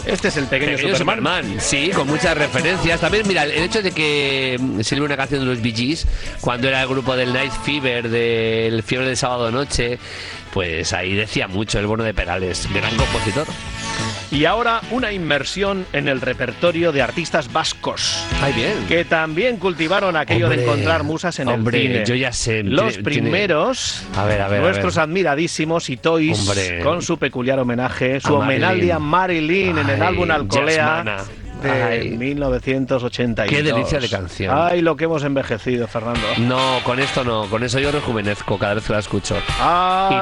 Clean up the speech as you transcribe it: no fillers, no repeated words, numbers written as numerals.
Este es el pequeño Superman. Sí, con muchas referencias. También, mira, el hecho de que sirve una canción de los Bee Gees, cuando era el grupo del Night Fever, del Fiebre del Sábado Noche, pues ahí decía mucho el Bono de Perales, gran compositor. Y ahora una inmersión en el repertorio de artistas vascos. Ay, bien. Que también cultivaron aquello de encontrar musas en el cine. Yo ya sé. Los primeros, A ver, nuestros admiradísimos Itois, con su peculiar homenaje, su homenaje a Marilyn en el álbum Alcolea de 1982. Qué delicia de canción. Ay, lo que hemos envejecido, Fernando. No, con esto no. Con eso yo rejuvenezco cada vez que la escucho. Ah.